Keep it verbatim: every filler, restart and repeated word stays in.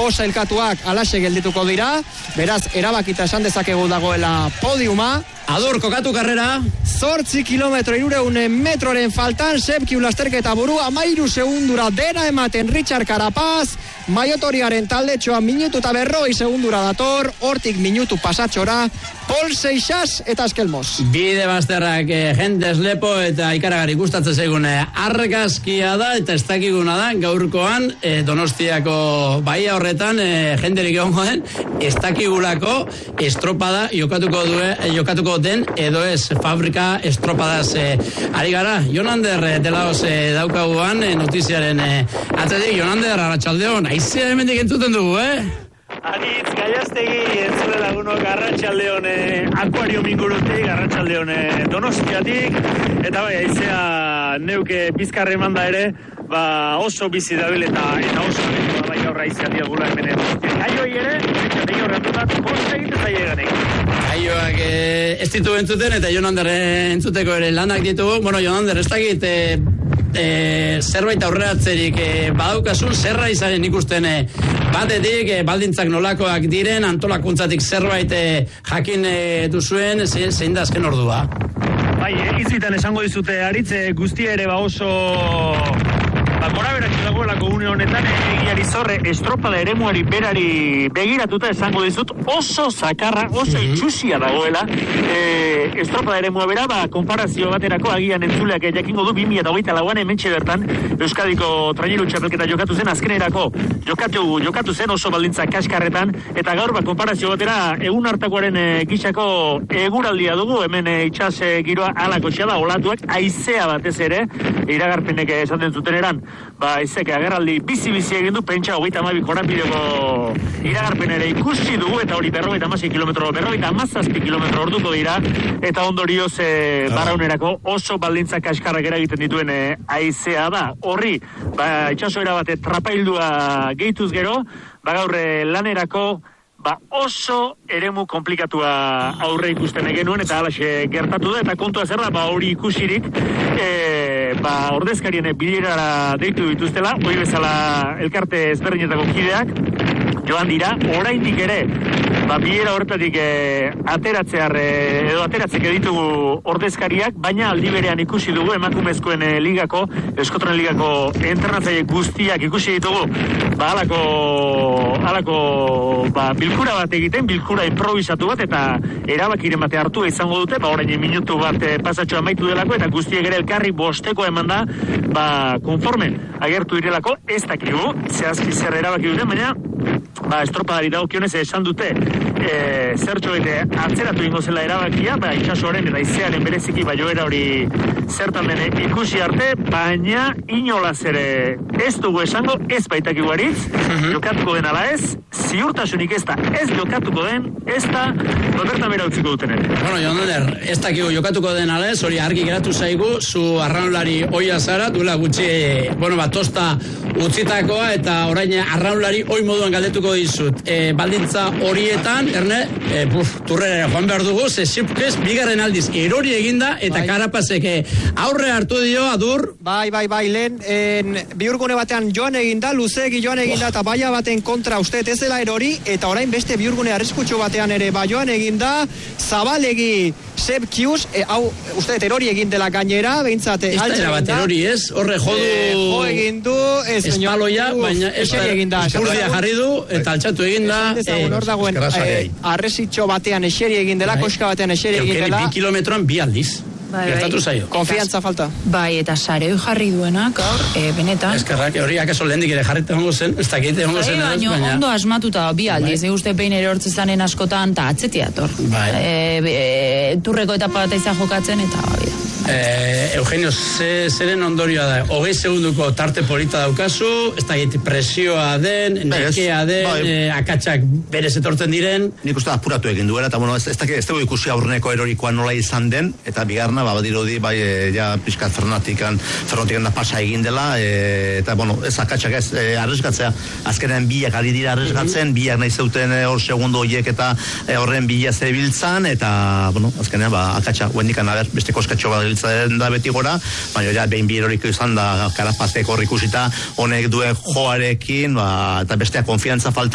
sailkatuak alaxe geldituko dira, beraz, erabakita esan dezakegu dagoela podiuma. Adur, kokatu karrera. Zortzi kilometro irureun metroren faltan, Sepkiu lasterketa buru, amairu segundura dena ematen Richard Carapaz, Maiotoriaren taldetxoa minutu eta berroi segundura dator, hortik minutu pasatxora, Pol Seixas eta Eskelmoz. Bide bazterrak eh, jendes lepo eta ikaragarri gustatzen zaigun eh, argazkia da eta ez dakiguna da gaurkoan eh, Donostiako bahia horretan eh, jenderik egongo den, ez dakigulako estropada jokatuko due, eh, jokatuko den edo ez fabrika estropadaz eh, ari gara. Jonander eh, delaos eh, daukaguan eh, notiziaren eh, atzetik. Jonander, arratsaldeon, aizea hemendik entzuten dugu, eh? Anitz, Gaiastegi, entzule lagunok, arratsaldeon eh, akuarium ingurutik, arratsaldeon eh, Donostiatik, eta bai, aizea neuke bizkarre manda ere, ba oso bizi dabil eta eta oso bizi bai aurra izia diagula hemen. Aioi ere, eta dio ratutat, boste egite zaieganek. Aioak eh, ez ditu entzuten eta Jonander entzuteko ere lanak ditugu. Bueno, Jonander, ez dakit eh, eh, zerbait aurreratzerik eh, badaukasun, zerra izaren ikusten eh, batetik, eh, baldintzak nolakoak diren, antolakuntzatik zerbait eh, jakin eh, duzuen, zein, zein da azken ordua? Bai, izitan esango dizute aritze guztia ere ba oso ba, gora berak dagoelako une honetan, egiari zorre estropada eremuari berari begiratuta esango dizut oso zakarra, oso itxusia dagoela e, estropada eremua bera, ba, konparazio baterako agian entzuleak jakingo du bi mila hogeita lauan hementxe bertan Euskadiko traineru txapelketa jokatu zen azkenerako jokatu, jokatu zen oso baldintza kaskarretan eta gaur ba, konparazio batera egun hartakoaren e, gixako eguraldia dugu hemen e, itxas e, giroa alako da olatuak, aizea batez ere iragarpenek esaten zuten eran ba, izeke agerraldi bizi-bizi egin du, pentsa hogeita hamabi korapideko iragarpen ere ikusi dugu, eta hori berrogeita hamasei kilometro, berrogeita hamazazpi kilometro orduko dira, eta ondorioz e, barraunerako oso baldintza kaskarrak eragiten dituen e, aizea da. Horri, ba, itxasoera bate trapaildua gehituz gero, ba, gaur e, lanerako ba, oso eremu komplikatua aurre ikusten genuen eta halaxe gertatu da, eta kontua zer da, ba, hori ikusirik e, ba, ordezkarien bilerara deitu dituztela, hori bezala elkarte ezberdinetako kideak joan dira, oraindik ere ba, bilera horretatik e, ateratzear e, edo ateratzek ditugu ordezkariak, baina aldi berean ikusi dugu emakumezkoen e, ligako, Euskotren ligako entrenatzaile guztiak ikusi ditugu, ba, alako alako ba, bilkura bat egiten, bilkura improvisatu bat, eta erabakiren bate hartu izango dute, ba, orain minutu bat e, pasatxoa amaitu delako, eta guztiek ere elkarri bosteko eman da, ba, konformen agertu direlako, ez dakigu, zehazki zer erabaki duten, baina ba, estropadari dagokionez esan dute e, zertxo bete atzeratu ingo zela erabakia, ba, itxasoaren eta izearen bereziki ba, joera hori zertan dene ikusi arte, baina inolaz ere ez dugu esango, ez baitakigu aritz, jokatuko den ala ez, ziurtasunik ez da, ez jokatuko den, ez da, bertan bera utziko duten ere. Bueno, Jonander, ez dakigu jokatuko den ala ez, hori argi geratu zaigu, zu arraunlari oia zara, duela gutxi, bueno, bat tosta utzitakoa, eta orain arraunlari oi moduan galdetuko dizut. E, baldintza horietan, erne, e, buf, turrera joan behar dugu, ze Sipkes bigarren aldiz erori eginda, eta bai. Karapazek aurre hartu dio, Adur. Bai, bai, bai, lehen, en, biurgune batean joan eginda, luzegi joan eginda, oh. eta baia baten kontra uste ez dela erori, eta orain beste biurgune arriskutsu batean ere ba joan eginda, zabalegi Sepkius, e, hau, uste erori egin dela gainera, behintzate, ez da bat erori ez, horre jodu... E, jo egin du, ez espaloia, baina eseri egin da. Eskurdia jarri du, eta altxatu egin da. Hor dagoen, arrezitxo batean eseri egin dela, koska batean eseri egin dela. Bi kilometroan bi aldiz. Bai, gertatu zaio. Konfiantza falta. Bai, eta sareu jarri duenak, gaur, e, benetan. Eskerrak, hori akaso lehendik ere jarrita hongo zen, ez dakite hongo zen. Bai, baina, baina ondo asmatuta bi aldiz, bai. Uste behin ere hortze zanen askotan, eta atzetiator. Bai. E, e, turreko etapa bat izan jokatzen, eta bai. Eh, Eugenio, ze, zeren ondorioa da? Hogei segunduko tarte polita daukazu, ez da giti presioa den, nekea den, bai. eh, akatsak berez etortzen diren. Nik uste apuratu egin duela, eta bueno, ez, ez, ez dugu ikusi aurreneko erorikoa nola izan den, eta bigarna, ba, badirudi, bai, e, ja, pixkat fernatikan, fernatikan da pasa egin dela, e, eta, bueno, ez akatsak ez, e, arreskatzea, azkenean biak ari dira arreskatzen, mm-hmm. biak nahi zeuten e, hor segundo horiek eta e, horren bila zebiltzan, eta, bueno, azkenean, ba, akatsa, huendikan, aber, beste koskatxo bat da beti gora, baina ja, behin biroriko izan da, Karapazek hor ikusita, honek duen joarekin, ba, eta bestea konfiantza falta